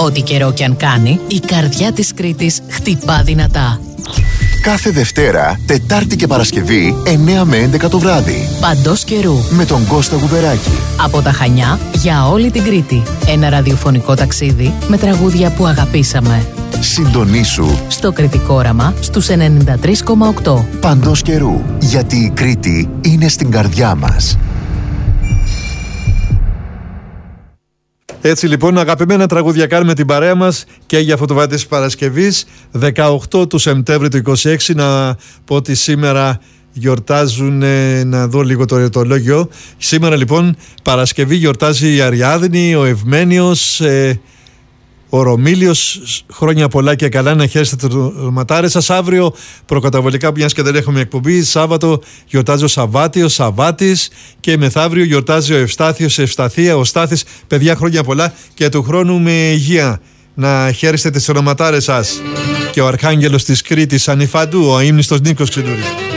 Ό,τι καιρό κι αν κάνει, η καρδιά της Κρήτης χτυπά δυνατά. Κάθε Δευτέρα, Τετάρτη και Παρασκευή, 9 με 11 το βράδυ. Παντός καιρού. Με τον Κώστα Γουβεράκη. Από τα Χανιά για όλη την Κρήτη. Ένα ραδιοφωνικό ταξίδι με τραγούδια που αγαπήσαμε. Συντονίσου Στο Κρητικό Όραμα στους 93,8. Παντός καιρού. Γιατί η Κρήτη είναι στην καρδιά μας. Έτσι λοιπόν, αγαπημένα τραγούδια κάνουμε την παρέα μας και για αυτό το βράδυ της Παρασκευής, 18 του Σεπτέμβρη του 26. Να πω ότι σήμερα γιορτάζουν, να δω λίγο το ερωτολόγιο. Σήμερα λοιπόν Παρασκευή γιορτάζει η Αριάδνη, ο Ευμένιος, ο Ρωμήλιος. Χρόνια πολλά και καλά, να χαίρεστε τους ματάρες σας. Αύριο προκαταβολικά, μιας και δεν έχουμε εκπομπή, Σάββατο γιορτάζει ο Σαββάτιος, Σαββάτης, και μεθαύριο γιορτάζει ο Ευστάθιος, Ευσταθία, ο Στάθης. Παιδιά, χρόνια πολλά και του χρόνου με υγεία. Να χαίρεστε τις ονοματάρες σας. Και ο Αρχάγγελος της Κρήτης, Ανιφαντού, ο αείμνηστος Νίκος Ξεντούρης.